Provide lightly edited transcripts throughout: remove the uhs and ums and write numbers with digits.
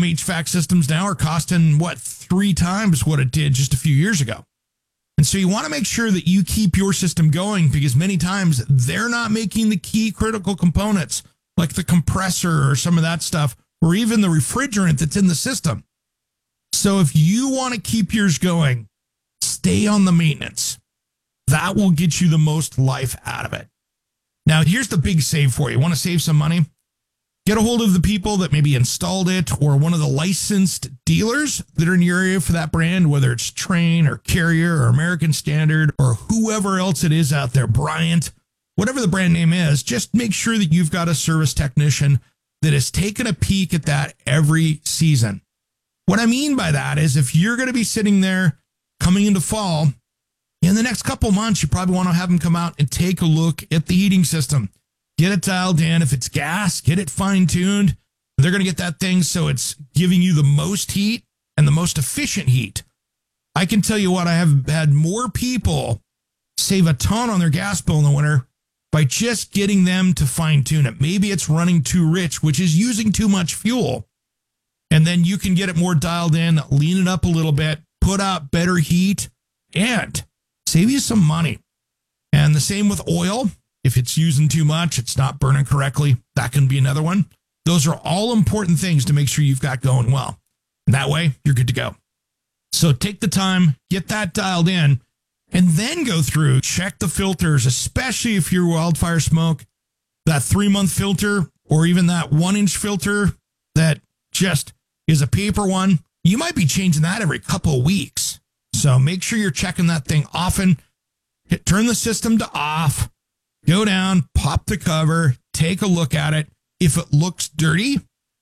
HVAC systems now are costing, 3 times what it did just a few years ago. And so you want to make sure that you keep your system going, because many times they're not making the key critical components like the compressor or some of that stuff, or even the refrigerant that's in the system. So if you want to keep yours going, stay on the maintenance. That will get you the most life out of it. Now, here's the big save for you. Want to save some money? Get a hold of the people that maybe installed it, or one of the licensed dealers that are in your area for that brand, whether it's Trane or Carrier or American Standard or whoever else it is out there, Bryant, whatever the brand name is. Just make sure that you've got a service technician that has taken a peek at that every season. What I mean by that is, if you're going to be sitting there coming into fall, in the next couple months, you probably want to have them come out and take a look at the heating system. Get it dialed in. If it's gas, get it fine-tuned. They're going to get that thing so it's giving you the most heat and the most efficient heat. I can tell you what, I have had more people save a ton on their gas bill in the winter by just getting them to fine-tune it. Maybe it's running too rich, which is using too much fuel. And then you can get it more dialed in, lean it up a little bit, put out better heat, and save you some money. And the same with oil. If it's using too much, it's not burning correctly, that can be another one. Those are all important things to make sure you've got going well. And that way, you're good to go. So take the time, get that dialed in, and then go through, check the filters, especially if you're wildfire smoke, that 3-month filter, or even that 1-inch filter that just is a paper one. You might be changing that every couple of weeks. So make sure you're checking that thing often. Turn the system to off. Go down, pop the cover, take a look at it. If it looks dirty,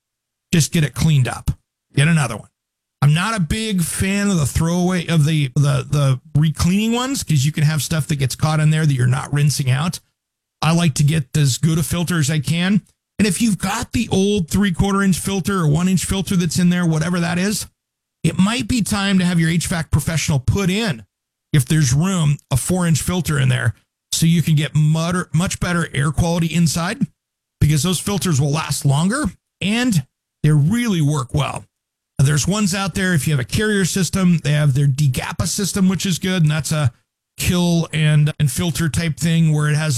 just get it cleaned up. Get another one. I'm not a big fan of the throwaway of the re-cleaning ones, because you can have stuff that gets caught in there that you're not rinsing out. I like to get as good a filter as I can. And if you've got the old 3/4-inch filter or 1-inch filter that's in there, whatever that is, it might be time to have your HVAC professional put in, if there's room, a 4-inch filter in there, so you can get much better air quality inside, because those filters will last longer and they really work well. Now, there's ones out there, if you have a Carrier system, they have their DeGappa system, which is good. And that's a kill and filter type thing where it has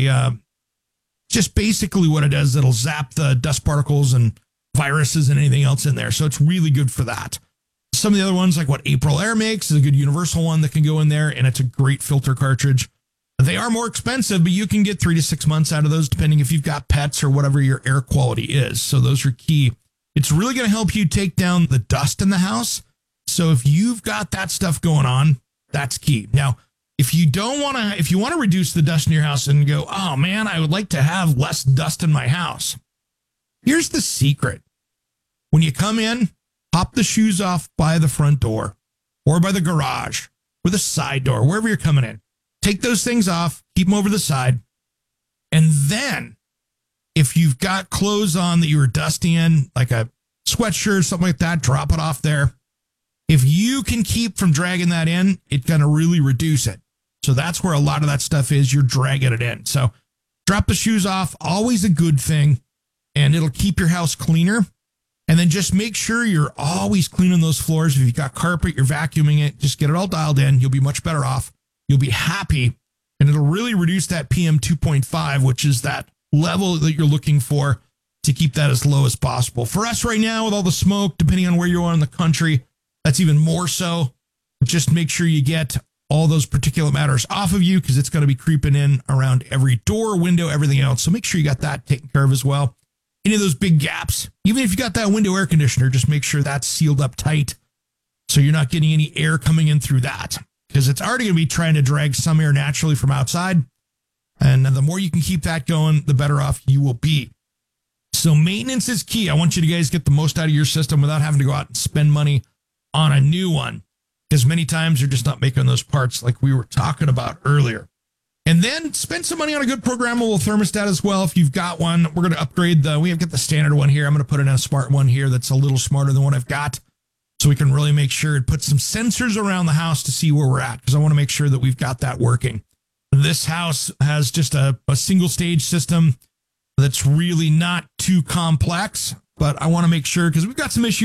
just basically what it does, it'll zap the dust particles and viruses and anything else in there. So it's really good for that. Some of the other ones, like what April Air makes, is a good universal one that can go in there, and it's a great filter cartridge. They are more expensive, but you can get 3 to 6 months out of those, depending if you've got pets or whatever your air quality is. So those are key. It's really going to help you take down the dust in the house. So if you've got that stuff going on, that's key. Now, if you want to reduce the dust in your house and go, oh man, I would like to have less dust in my house. Here's the secret. When you come in, pop the shoes off by the front door or by the garage or the side door, wherever you're coming in. Take those things off, keep them over the side. And then if you've got clothes on that you were dusty in, like a sweatshirt or something like that, drop it off there. If you can keep from dragging that in, it's going to really reduce it. So that's where a lot of that stuff is. You're dragging it in. So drop the shoes off, always a good thing, and it'll keep your house cleaner. And then just make sure you're always cleaning those floors. If you've got carpet, you're vacuuming it, just get it all dialed in. You'll be much better off. You'll be happy, and it'll really reduce that PM 2.5, which is that level that you're looking for to keep that as low as possible. For us right now, with all the smoke, depending on where you are in the country, that's even more so. Just make sure you get all those particulate matters off of you, because it's going to be creeping in around every door, window, everything else. So make sure you got that taken care of as well. Any of those big gaps, even if you got that window air conditioner, just make sure that's sealed up tight so you're not getting any air coming in through that, because it's already going to be trying to drag some air naturally from outside. And the more you can keep that going, the better off you will be. So maintenance is key. I want you to guys get the most out of your system without having to go out and spend money on a new one, because many times you're just not making those parts like we were talking about earlier. And then spend some money on a good programmable thermostat as well. If you've got one, we're going to upgrade we have got the standard one here. I'm going to put in a smart one here that's a little smarter than what I've got, so we can really make sure it puts some sensors around the house to see where we're at, because I want to make sure that we've got that working. This house has just a single stage system that's really not too complex, but I want to make sure, because we've got some issues